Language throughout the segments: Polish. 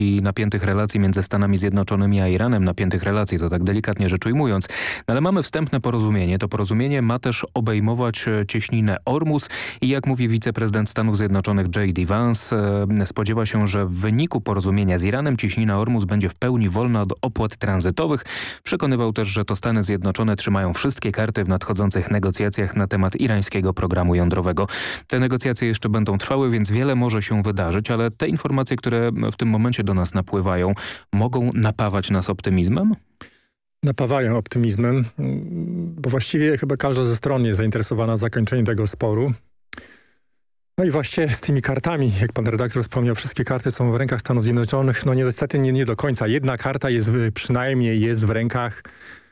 napiętych relacji między Stanami Zjednoczonymi a Iranem, napiętych relacji, to tak delikatnie rzecz ujmując. No ale mamy wstępne porozumienie. To porozumienie ma też obejmować cieśninę Ormus i jak mówi wiceprezydent Stanów Zjednoczonych J.D. Vance, spodziewa się, że w wyniku porozumienia z Iranem cieśnina Ormus będzie w pełni wolna od opłat tranzytowych. Przekonywał też, że to Stany Zjednoczone trzymają wszystkie karty w nadchodzących negocjacjach na temat irańskiego programu jądrowego. Te negocjacje jeszcze będą trwały, więc wiele może się wydarzyć, ale te informacje, które w tym momencie do nas napływają, mogą napawać nas optymizmem? Napawają optymizmem, bo właściwie chyba każda ze stron jest zainteresowana zakończeniem tego sporu. No i właściwie z tymi kartami, jak pan redaktor wspomniał, wszystkie karty są w rękach Stanów Zjednoczonych. No niestety nie do końca. Jedna karta przynajmniej jest w rękach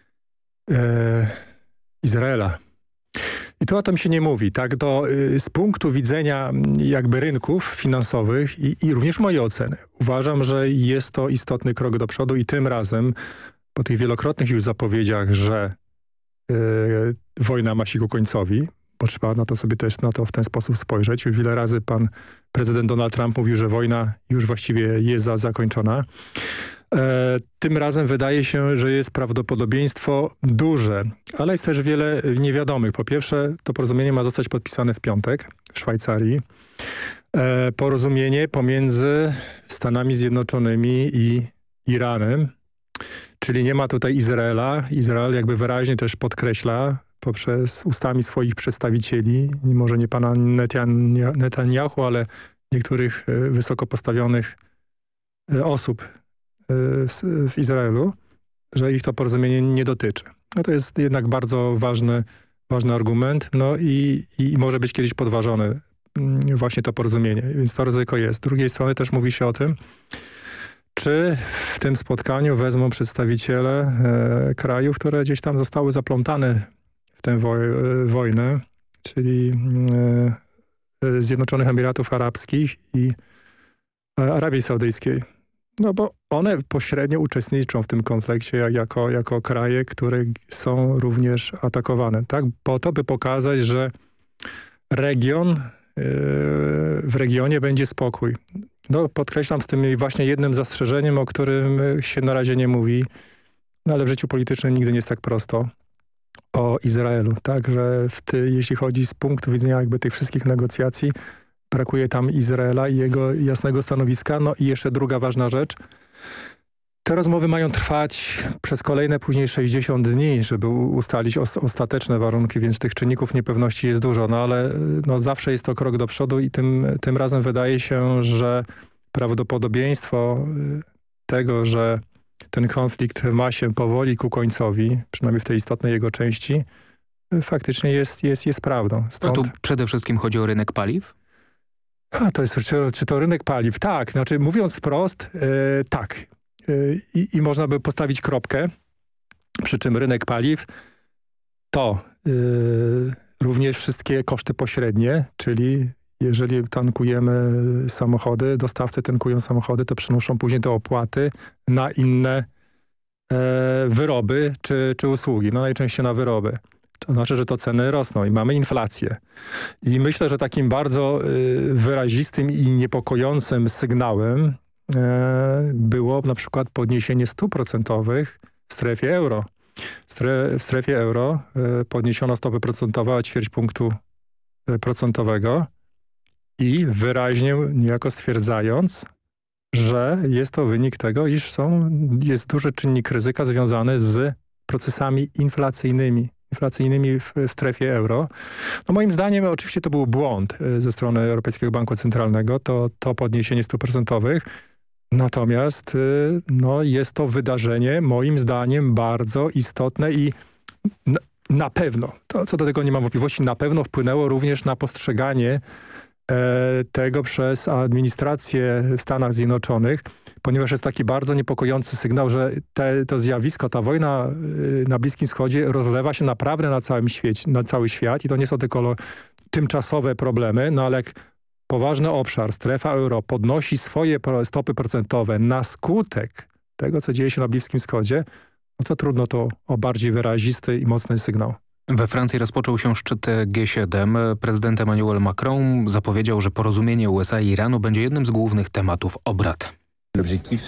Izraela. I tu o tym się nie mówi, tak? Z punktu widzenia jakby rynków finansowych i również mojej oceny, uważam, że jest to istotny krok do przodu i tym razem po tych wielokrotnych już zapowiedziach, że wojna ma się ku końcowi, bo trzeba na to sobie też w ten sposób spojrzeć. Już wiele razy pan prezydent Donald Trump mówił, że wojna już właściwie jest zakończona. Tym razem wydaje się, że jest prawdopodobieństwo duże, ale jest też wiele niewiadomych. Po pierwsze, to porozumienie ma zostać podpisane w piątek w Szwajcarii. Porozumienie pomiędzy Stanami Zjednoczonymi i Iranem, czyli nie ma tutaj Izraela. Izrael jakby wyraźnie też podkreśla poprzez ustami swoich przedstawicieli, może nie pana Netanyahu, ale niektórych wysoko postawionych osób w Izraelu, że ich to porozumienie nie dotyczy. No to jest jednak bardzo ważny argument, no i może być kiedyś podważone właśnie to porozumienie, więc to ryzyko jest. Z drugiej strony też mówi się o tym, czy w tym spotkaniu wezmą przedstawiciele krajów, które gdzieś tam zostały zaplątane w tę wojnę, czyli Zjednoczonych Emiratów Arabskich i Arabii Saudyjskiej. No bo one pośrednio uczestniczą w tym konflikcie jako kraje, które są również atakowane. Tak? Po to, by pokazać, że w regionie będzie spokój. No, podkreślam z tym właśnie jednym zastrzeżeniem, o którym się na razie nie mówi, no ale w życiu politycznym nigdy nie jest tak prosto, o Izraelu. Tak? Że jeśli chodzi z punktu widzenia jakby tych wszystkich negocjacji, brakuje tam Izraela i jego jasnego stanowiska. No i jeszcze druga ważna rzecz. Te rozmowy mają trwać przez kolejne później 60 dni, żeby ustalić ostateczne warunki, więc tych czynników niepewności jest dużo. No ale no, zawsze jest to krok do przodu i tym razem wydaje się, że prawdopodobieństwo tego, że ten konflikt ma się powoli ku końcowi, przynajmniej w tej istotnej jego części, faktycznie jest prawdą. A tu przede wszystkim chodzi o rynek paliw? To jest, czy to rynek paliw? Tak, znaczy mówiąc wprost, tak. I można by postawić kropkę, przy czym rynek paliw to również wszystkie koszty pośrednie, czyli jeżeli tankujemy samochody, dostawcy tankują samochody, to przenoszą później te opłaty na inne wyroby czy usługi, no najczęściej na wyroby. To znaczy, że to ceny rosną i mamy inflację. I myślę, że takim bardzo wyrazistym i niepokojącym sygnałem było na przykład podniesienie stóp procentowych w strefie euro. W strefie euro podniesiono stopy procentowe o ćwierć punktu procentowego i wyraźnie niejako stwierdzając, że jest to wynik tego, iż jest duży czynnik ryzyka związany z procesami inflacyjnymi w strefie euro. No moim zdaniem oczywiście to był błąd ze strony Europejskiego Banku Centralnego, to podniesienie stóp procentowych. Natomiast no, jest to wydarzenie moim zdaniem bardzo istotne i na pewno, to co do tego nie mam wątpliwości, na pewno wpłynęło również na postrzeganie tego przez administrację w Stanach Zjednoczonych, ponieważ jest taki bardzo niepokojący sygnał, że to zjawisko, ta wojna na Bliskim Wschodzie rozlewa się naprawdę na cały świat i to nie są tylko tymczasowe problemy, no ale jak poważny obszar, strefa euro podnosi swoje stopy procentowe na skutek tego, co dzieje się na Bliskim Wschodzie, no to trudno to o bardziej wyrazisty i mocny sygnał. We Francji rozpoczął się szczyt G7. Prezydent Emmanuel Macron zapowiedział, że porozumienie USA i Iranu będzie jednym z głównych tematów obrad. L'objectif